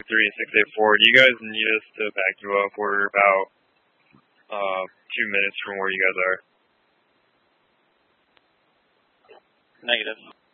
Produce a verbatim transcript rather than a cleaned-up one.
three six eight four. Do you guys need us to back you up? We're about uh, two minutes from where you guys are. Negative.